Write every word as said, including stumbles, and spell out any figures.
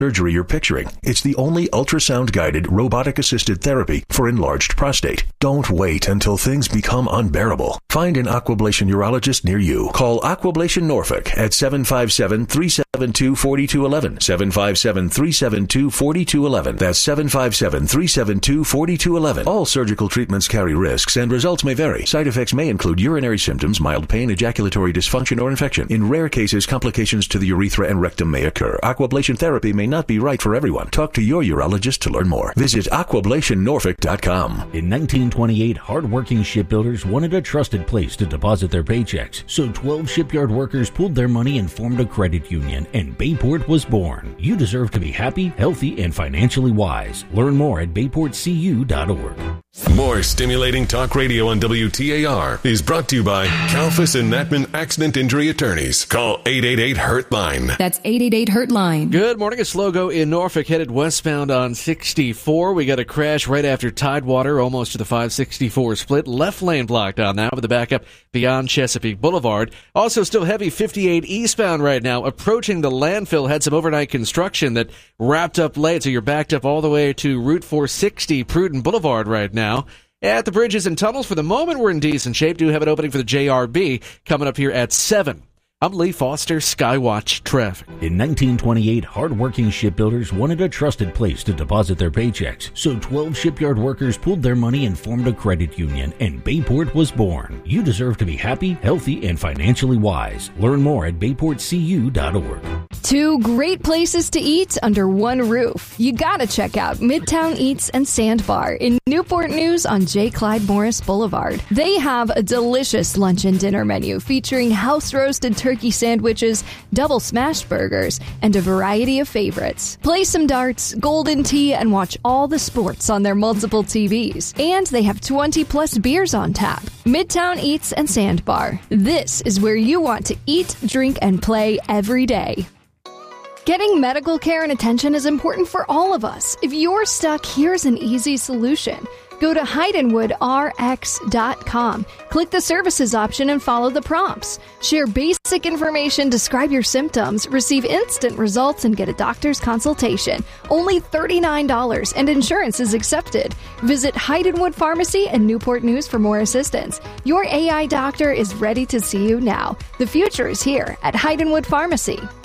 surgery you're picturing. It's the only ultrasound-guided, robotic-assisted therapy for enlarged prostate. Don't wait until things become unbearable. Find an Aquablation urologist near you. Call Aquablation Norfolk at seven five seven, three seven two, four two one one. seven five seven, three seven two, four two one one. That's seven five seven, three seven two, four two one one. All surgical treatments carry risks and results may vary. Side effects may include urinary symptoms, mild pain, ejaculatory dysfunction, or infection. In rare cases, complications to the urethra and rectum may occur. Aquablation therapy may not be right for everyone. Talk to your urologist to learn more. Visit aquablation norfolk dot com. In nineteen twenty-eight, hardworking shipbuilders wanted a trusted place to deposit their paychecks, so twelve shipyard workers pooled their money and formed a credit union, and Bayport was born. You deserve to be happy, healthy, and financially wise. Learn more at bayport c u dot org. More stimulating talk radio on W T A R is brought to you by Kalfas and Natman Accident Injury Attorneys. Call eight eight eight, hurt line. That's eight eight eight, hurt line. Good morning. A slow go in Norfolk headed westbound on sixty-four. We got a crash right after Tidewater, almost to the five sixty-four split. Left lane blocked on that with the backup beyond Chesapeake Boulevard. Also still heavy fifty-eight eastbound right now. Approaching the landfill, had some overnight construction that wrapped up late, so you're backed up all the way to Route four sixty Prudent Boulevard right now. At the bridges and tunnels, for the moment, we're in decent shape. Do have an opening for the J R B coming up here at seven. I'm Lee Foster, Skywatch Traffic. In nineteen twenty-eight, hardworking shipbuilders wanted a trusted place to deposit their paychecks, so twelve shipyard workers pooled their money and formed a credit union, and Bayport was born. You deserve to be happy, healthy, and financially wise. Learn more at bayport c u dot org. Two great places to eat under one roof. You gotta check out Midtown Eats and Sandbar in Newport News on J. Clyde Morris Boulevard. They have a delicious lunch and dinner menu featuring house-roasted turkey sandwiches, double smash burgers, and a variety of favorites. Play some darts, golden tea, and watch all the sports on their multiple T Vs. And they have twenty plus beers on tap. Midtown Eats and Sandbar. This is where you want to eat, drink, and play every day. Getting medical care and attention is important for all of us. If you're stuck, here's an easy solution. Go to heidenwood r x dot com. Click the services option and follow the prompts. Share basic information, describe your symptoms, receive instant results, and get a doctor's consultation. Only thirty-nine dollars, and insurance is accepted. Visit Heidenwood Pharmacy and Newport News for more assistance. Your A I doctor is ready to see you now. The future is here at Heidenwood Pharmacy.